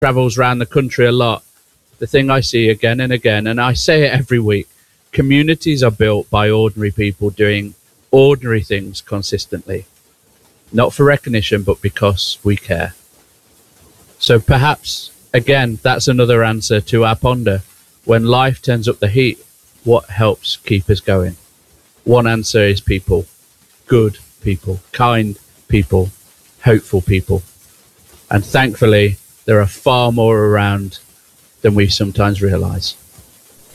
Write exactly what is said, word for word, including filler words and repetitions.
travels around the country a lot, the thing I see again and again, and I say it every week, communities are built by ordinary people doing ordinary things consistently. Not for recognition, but because we care. So perhaps, again, that's another answer to our ponder. When life turns up the heat, what helps keep us going? One answer is people. Good people, kind people, hopeful people. And thankfully, there are far more around than we sometimes realise.